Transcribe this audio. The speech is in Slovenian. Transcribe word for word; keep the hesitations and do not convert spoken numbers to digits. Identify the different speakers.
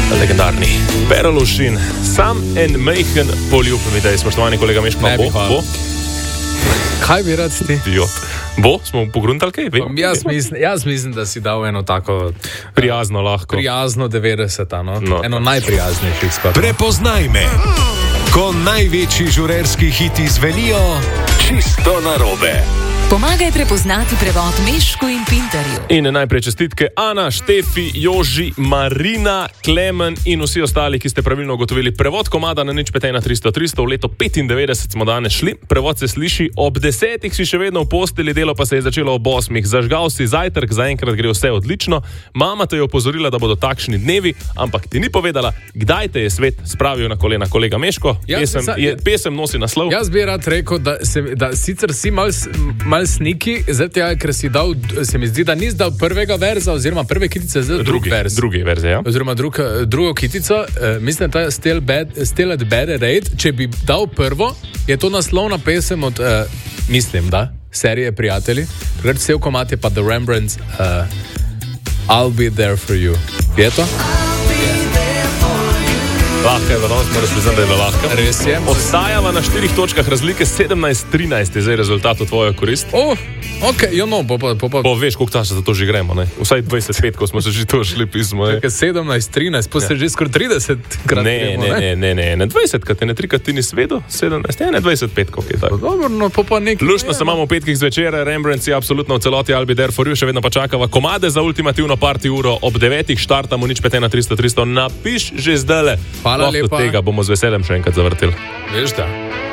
Speaker 1: Legendarni Perolušin, sam en mejhen poljub, mi daj, spoštovani kolega Meško, bo, bo?
Speaker 2: Kaj bi rad ti?
Speaker 1: Jo. Bo? Smo pogruntali kaj? Vem,
Speaker 2: jaz, mislim, jaz mislim, da si dal eno tako
Speaker 1: prijazno, lahko.
Speaker 2: Prijazno devetdeseta, no?
Speaker 1: No.
Speaker 2: Eno najprijaznejših skladb.
Speaker 3: Prepoznaj me, ko največji žurerski hiti zvenijo čisto narobe.
Speaker 4: Pomagaj prepoznati prevod Mešku in Pinterju.
Speaker 1: In najprej čestitke Ana, Štefi, Joži, Marina, Klemen in vsi ostali, ki ste pravilno ugotovili prevod komada na nič pet ena tristo tristo. V leto petindevetdeset smo danes šli. Prevod se sliši: ob desetih si še vedno v posteli, delo pa se je začelo ob osmih. Zažgal si zajtrk, zaenkrat gre vse odlično. Mama te je opozorila, da bodo takšni dnevi, ampak ti ni povedala, kdaj te je svet spravil na kolena. Kolega Meško,
Speaker 2: Ja,
Speaker 1: pesem,
Speaker 2: sa-
Speaker 1: je, pesem nosi naslov.
Speaker 2: Jaz bi rad rekel, da, se, da sicer si mal, mal sniki, zato ker si dal, se mi zdi, da nisi dal prvega verza oziroma prve kitice, zdaj drugi verz.
Speaker 1: drugi verzija, ja.
Speaker 2: Oziroma drug, drugo kitico, eh, mislim, da je Still, bad, still at Bad Rate. Če bi dal prvo, je to naslovna pesem od, eh, mislim, da, serije Prijatelji. Takrat cel komad je pa The Rembrandts, uh, I'll Be There For You. Je to?
Speaker 1: Lahko je, danes moraš priznati, da je bila lahka.
Speaker 2: Res je.
Speaker 1: Ostajava na štirih točkah razlike, sedemnajst trinajst je zdaj rezultat v tvojo korist.
Speaker 2: Oh, ok, jo no, po pa... Po, po,
Speaker 1: Bo veš, koliko časa za to že gremo, ne? Vsaj dvajset pet, ko smo se že to šli pismo, ne?
Speaker 2: sedemnajst trinajst, pa se že skoraj trideset krat
Speaker 1: Ne,
Speaker 2: gremo,
Speaker 1: ne, ne, ne, ne, ne, dvajset, kad te ne trikrat ti ni svedo, sedemnajst, ne, ne, dvajset pet, koliko je tako.
Speaker 2: Dobro, no, pa pa nekaj.
Speaker 1: Luštno se imamo v petkih zvečer, Rembrandts je absolutno v celoti, I'll Be There For You, še vedno pa čakava komade za ultimativno party uro, ob devetih štartamo nič pet ena tristo tristo, napiš že zdajle.
Speaker 2: Hvala
Speaker 1: Lahko
Speaker 2: lepa.
Speaker 1: tega bomo z veseljem še enkrat zavrteli.
Speaker 2: Veš da.